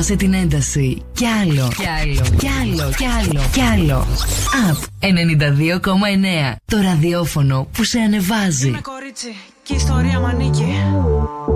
Ανέβασε την ένταση. Κι άλλο. Κι άλλο. Κι άλλο. Κι άλλο. Κι άλλο. Up 92,9. Το ραδιόφωνο που σε ανεβάζει. Είμαι κορίτσι και η ιστορία μ' ανήκει.